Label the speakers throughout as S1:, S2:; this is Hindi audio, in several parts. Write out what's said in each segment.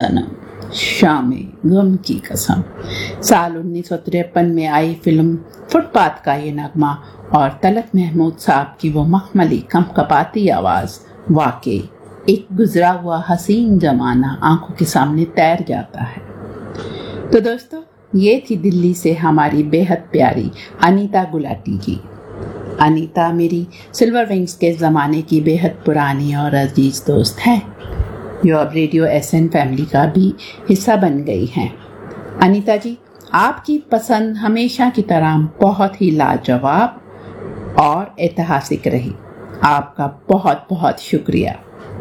S1: सनम, शामे गम की कसम। साल 1953 में आई फिल्म फुटपाथ का ये नगमा और तलत महमूद साहब की वो मखमली कंपकपाती आवाज वाकई एक गुजरा हुआ हसीन जमाना आंखों के सामने तैर जाता है। तो दोस्तों, ये थी दिल्ली से हमारी बेहद प्यारी अनीता गुलाटी जी। अनीता मेरी सिल्वर विंग्स के ज़माने की बेहद पुरानी और अजीज दोस्त हैं, जो अब रेडियो एसएन फैमिली का भी हिस्सा बन गई हैं। अनीता जी, आपकी पसंद हमेशा की तरह बहुत ही लाजवाब और ऐतिहासिक रही। आपका बहुत बहुत शुक्रिया।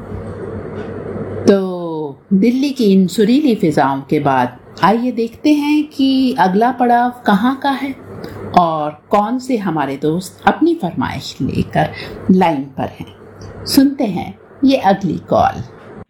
S1: तो दिल्ली की इन सुरीली फिजाओं के बाद आइए देखते हैं कि अगला पड़ाव कहाँ का है और कौन से हमारे दोस्त अपनी फरमाइश लेकर लाइन पर हैं। सुनते हैं ये अगली कॉल।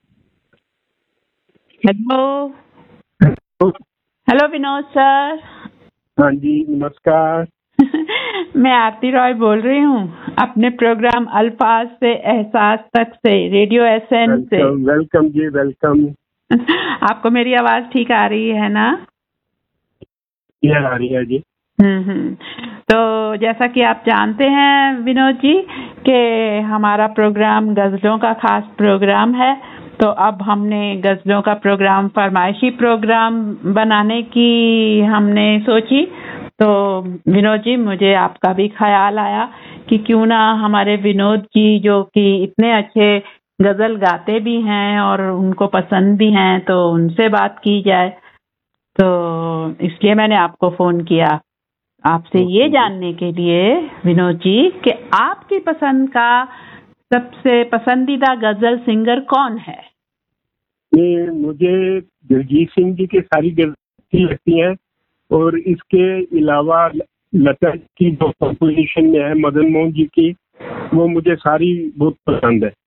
S2: Hello Vinod sir.
S3: हाँ जी, नमस्कार।
S2: मैं आरती रॉय बोल रही हूँ, अपने प्रोग्राम अल्फाज से एहसास तक से, रेडियो एसएन से।
S3: वेलकम जी, वेलकम।
S2: आपको मेरी आवाज ठीक आ रही है ना?
S3: ये आ रही है जी।
S2: तो जैसा कि आप जानते हैं विनोद जी कि हमारा प्रोग्राम गजलों का खास प्रोग्राम है, तो अब हमने गजलों का प्रोग्राम फरमाइशी प्रोग्राम बनाने की हमने सोची। तो विनोद जी, मुझे आपका भी ख्याल आया कि क्यों ना हमारे विनोद जी, जो कि इतने अच्छे गजल गाते भी हैं और उनको पसंद भी हैं, तो उनसे बात की जाए। तो इसलिए मैंने आपको फोन किया, आपसे ये जानने के लिए विनोद जी कि आपकी पसंद का सबसे पसंदीदा गजल सिंगर कौन है?
S3: ये मुझे दिलजीत सिंह जी की सारी गजल लगती हैं, और इसके अलावा लता की जो कंपोजिशन में है मदन मोहन जी की, वो मुझे सारी बहुत पसंद है।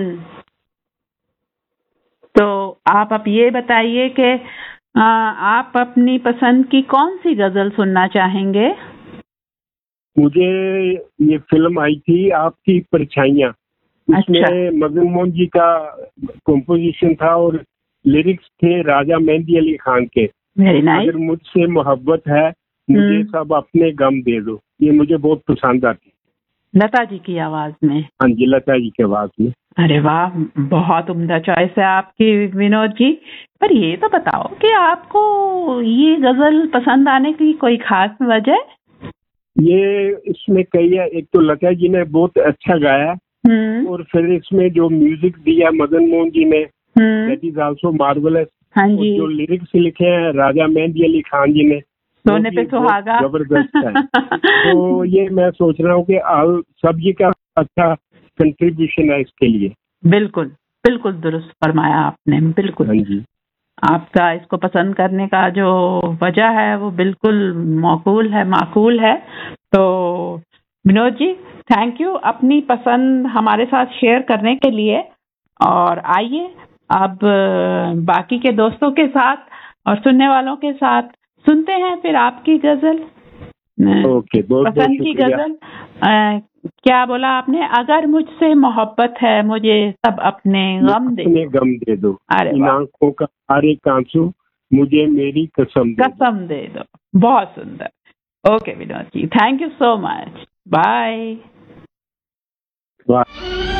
S2: तो आप अब ये बताइए कि आप अपनी पसंद की कौन सी गजल सुनना चाहेंगे?
S3: मुझे ये फिल्म आई थी आपकी परछाइयाँ, उसमें मदन मोहन जी का कंपोजिशन था और लिरिक्स थे राजा मेहंदी अली खान के। अगर मुझसे मोहब्बत है, मुझे सब अपने गम दे दो, ये मुझे बहुत पसंद आती।
S2: लता जी की आवाज में?
S3: हाँ जी, लता जी की आवाज में।
S2: अरे वाह, बहुत उम्दा चॉइस है आपकी विनोद जी। पर ये तो बताओ कि आपको ये गजल पसंद आने की कोई खास वजह?
S3: ये इसमें कई है। एक तो लता जी ने बहुत अच्छा गाया, और फिर इसमें जो म्यूजिक दिया मदन मोहन जी ने, दैट इज आल्सो मार्वेलस।
S2: हाँ जी।
S3: जो लिरिक्स लिखे हैं राजा मेहंदी अली खान जी ने,
S2: सोने पे सुहागा,
S3: जबरदस्त है। तो ये मैं सोच रहा हूँ कि सब जी का अच्छा कंट्रीब्यूशन है इसके लिए।
S2: बिल्कुल बिल्कुल दुरुस्त फरमाया आपने, बिल्कुल।
S3: हाँ जी।
S2: आपका इसको पसंद करने का जो वजह है वो बिल्कुल माकूल है। तो विनोद जी, थैंक यू अपनी पसंद हमारे साथ शेयर करने के लिए। और आइए अब बाकी के दोस्तों के साथ और सुनने वालों के साथ सुनते हैं फिर आपकी गजल।
S3: ओके,
S2: पसंद की गजल क्या बोला आपने? अगर मुझसे मोहब्बत है, मुझे सब अपने गम
S3: दे दो।
S2: अरे
S3: इन आंखों का हर एक आंसू मुझे मेरी कसम
S2: दे दो। बहुत सुंदर। Okay Vinod ji, thank you so much. Bye.